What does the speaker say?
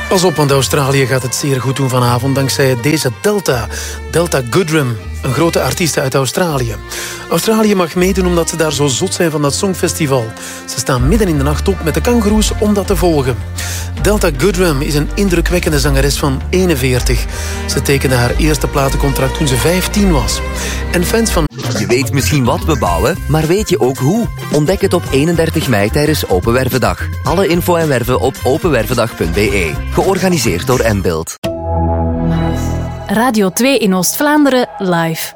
Pas op, want Australië gaat het zeer goed doen vanavond dankzij deze Delta Goodrem, een grote artiest uit Australië. Australië mag meedoen omdat ze daar zo zot zijn van dat Songfestival. Ze staan midden in de nacht op met de kangoeroes om dat te volgen. Delta Goodrem is een indrukwekkende zangeres van 41. Ze tekende haar eerste platencontract toen ze 15 was. En fans van... Je weet misschien wat we bouwen, maar weet je ook hoe? Ontdek het op 31 mei tijdens Open Wervendag. Alle info en werven op openwervendag.be. Georganiseerd door Mbuild. Radio 2 in Oost-Vlaanderen live.